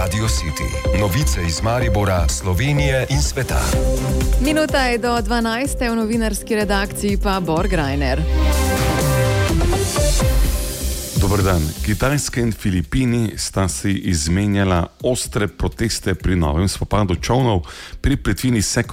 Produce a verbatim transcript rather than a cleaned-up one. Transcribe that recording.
Radio City. Novice iz Maribora, Slovenije in sveta. Minuta je do dvanajste, v novinarski redakciji pa Bor Grajner. Dober dan. Kitajska in Filipini sta si izmenjala ostre proteste pri novem spopadu čolnov pri plitvini Second